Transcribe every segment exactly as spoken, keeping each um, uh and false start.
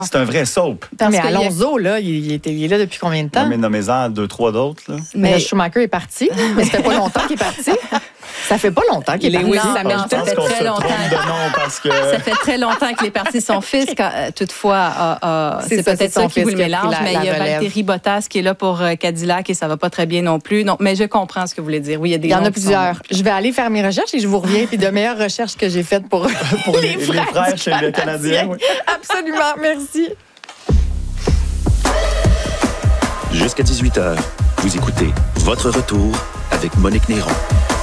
C'est un vrai soap. Parce mais que Alonso, là, il, il, était, il est là depuis combien de temps? Non, mais nommez-en deux, trois d'autres. Là. Mais, Mais- là, Schumacher est parti, mais ça fait pas longtemps qu'il est parti. Ça fait pas longtemps qu'il est Lewis parti. Hamilton, Je pense fait qu'on très se longtemps. trompe de nom parce que... Ça fait très longtemps qu'il est parti. Son fils, quand, euh, toutefois, a- a- C'est c'est ça, peut-être c'est son ça qui fils vous le qui a pris mélange, la- mais la il y a relève. Valtteri Bottas qui est là pour euh, Cadillac et ça va pas très bien non plus. Non, mais je comprends ce que vous voulez dire. Oui, il y a des Il y en noms a qui sont- plusieurs. Je vais aller faire mes recherches et je vous reviens. Puis de meilleures recherches que j'ai faites pour, pour les, les frères, frères du chez le Canadien, oui. Absolument, merci. Jusqu'à dix-huit heures, vous écoutez Votre Retour avec Monique Néron.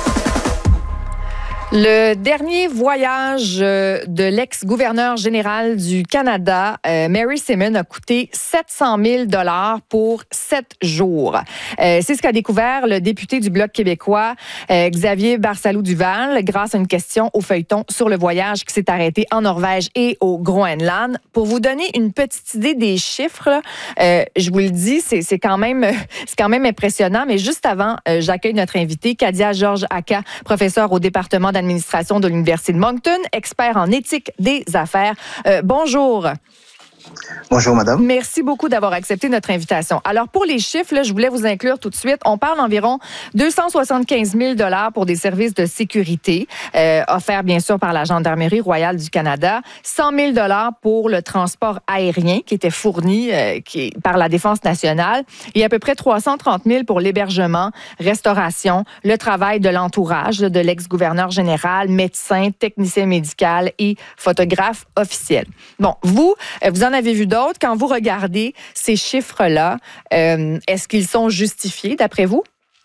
Le dernier voyage euh, de l'ex-gouverneur général du Canada, euh, Mary Simon, a coûté sept cent mille dollars pour sept jours. Euh, c'est ce qu'a découvert le député du Bloc québécois, euh, Xavier Barsalou-Duval, grâce à une question au feuilleton sur le voyage qui s'est arrêté en Norvège et au Groenland. Pour vous donner une petite idée des chiffres, là, euh, je vous le dis, c'est, c'est, quand même, c'est quand même impressionnant. Mais juste avant, euh, j'accueille notre invité, Kadia Georges-Aka, professeure au département d'administration de l'Université de Moncton, expert en éthique des affaires. Euh, bonjour. Bonjour, madame. Merci beaucoup d'avoir accepté notre invitation. Alors, pour les chiffres, là, je voulais vous inclure tout de suite. On parle d'environ deux cent soixante-quinze mille dollars pour des services de sécurité, euh, offerts bien sûr par la Gendarmerie royale du Canada, cent mille dollars pour le transport aérien qui était fourni euh, qui, par la Défense nationale et à peu près trois cent trente mille pour l'hébergement, restauration, le travail de l'entourage de l'ex-gouverneur général, médecin, technicien médical et photographe officiel. Bon, vous, vous en avez vu d'autres. Quand vous regardez ces chiffres-là, euh, est-ce qu'ils sont justifiés d'après vous?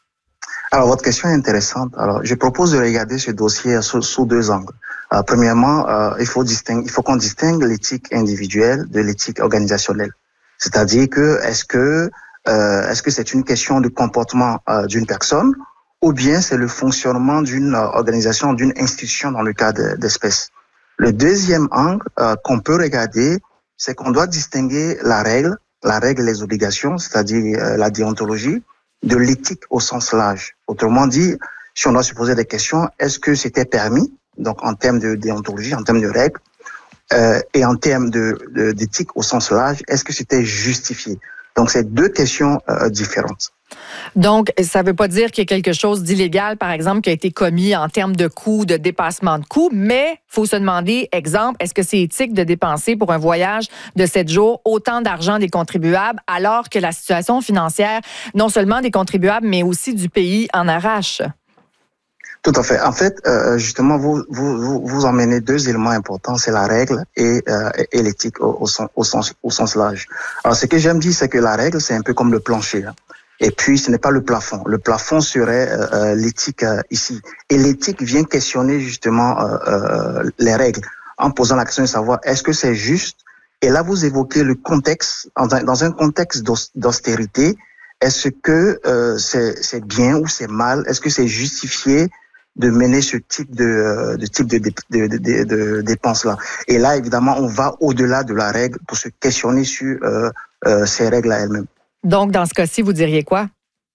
Alors, votre question est intéressante. Alors, je propose de regarder ce dossier sous, sous deux angles. Euh, premièrement, euh, il faut distinguer, il faut qu'on distingue l'éthique individuelle de l'éthique organisationnelle. C'est-à-dire que est-ce que euh, est-ce que c'est une question de comportement euh, d'une personne ou bien c'est le fonctionnement d'une euh, organisation, d'une institution dans le cas de, d'espèces. Le deuxième angle euh, qu'on peut regarder, c'est qu'on doit distinguer la règle, la règle et les obligations, c'est-à-dire euh, la déontologie, de l'éthique au sens large. Autrement dit, si on doit se poser des questions, est-ce que c'était permis, donc en termes de déontologie, en termes de règles, euh, et en termes de, de, d'éthique au sens large, est-ce que c'était justifié? Donc, c'est deux questions euh, différentes. Donc, ça ne veut pas dire qu'il y a quelque chose d'illégal, par exemple, qui a été commis en termes de coûts, de dépassement de coûts, mais il faut se demander, exemple, est-ce que c'est éthique de dépenser pour un voyage de sept jours autant d'argent des contribuables alors que la situation financière, non seulement des contribuables, mais aussi du pays en arrache? Tout à fait. En fait, euh, justement, vous, vous, vous, vous emmenez deux éléments importants, c'est la règle et, euh, et l'éthique au, au, sens, au, sens, au sens large. Alors, ce que j'aime dire, c'est que la règle, c'est un peu comme le plancher. Hein. Et puis, ce n'est pas le plafond. Le plafond serait euh, l'éthique euh, ici. Et l'éthique vient questionner justement euh, euh, les règles en posant la question de savoir est-ce que c'est juste. Et là, vous évoquez le contexte, dans un contexte d'austérité, est-ce que euh, c'est, c'est bien ou c'est mal? Est-ce que c'est justifié de mener ce type de, de type de, de, de, de, de dépenses-là? Et là, évidemment, on va au-delà de la règle pour se questionner sur euh, euh, ces règles-là elles-mêmes. Donc, dans ce cas-ci, vous diriez quoi?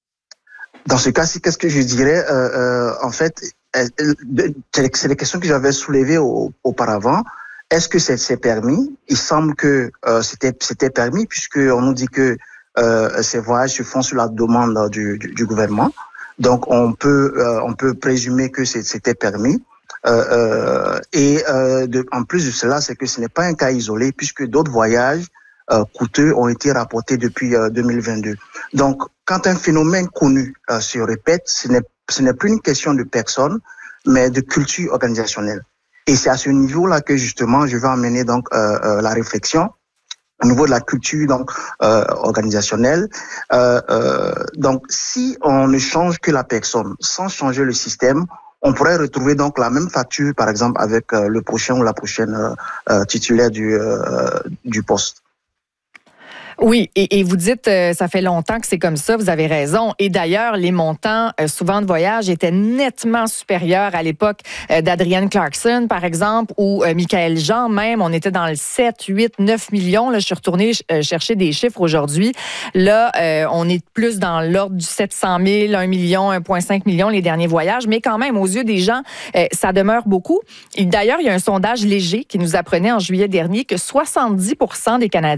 Dans ce cas-ci, qu'est-ce que je dirais? Euh, euh, en fait, c'est des questions que j'avais soulevées au, auparavant. Est-ce que c'est, c'est permis? Il semble que euh, c'était, c'était permis puisque on nous dit que euh, ces voyages se font sur la demande du, du, du gouvernement. Donc, on peut, euh, on peut présumer que c'est, c'était permis. Euh, euh, et euh, de, en plus de cela, c'est que ce n'est pas un cas isolé puisque d'autres voyages Euh, coûteux ont été rapportés depuis euh, deux mille vingt-deux. Donc, quand un phénomène connu euh, se répète, ce n'est, ce n'est plus une question de personne, mais de culture organisationnelle. Et c'est à ce niveau-là que justement, je vais emmener donc euh, euh, la réflexion au niveau de la culture donc euh, organisationnelle. Euh, euh, donc, si on ne change que la personne sans changer le système, on pourrait retrouver donc la même facture, par exemple, avec euh, le prochain ou la prochaine euh, euh, titulaire du euh, du poste. Oui, et, et vous dites, euh, ça fait longtemps que c'est comme ça, vous avez raison. Et d'ailleurs, les montants, euh, souvent de voyage, étaient nettement supérieurs à l'époque euh, d'Adrienne Clarkson, par exemple, ou euh, Michael Jean même. On était dans le sept, huit, neuf millions. Là, je suis retournée euh, chercher des chiffres aujourd'hui. Là, euh, on est plus dans l'ordre du sept cent mille, un million, un virgule cinq million les derniers voyages. Mais quand même, aux yeux des gens, euh, ça demeure beaucoup. Et d'ailleurs, il y a un sondage léger qui nous apprenait en juillet dernier que soixante-dix pour cent des Canadiens